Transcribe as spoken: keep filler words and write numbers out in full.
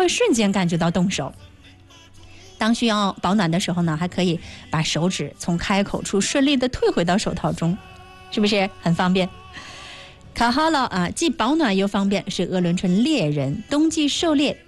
瞬间感觉到冻手。当需要保暖的时候呢，还可以把手指从开口处顺利的退回到手套中，是不是很方便？卡哈劳啊，既保暖又方便，是鄂伦春猎人冬季狩猎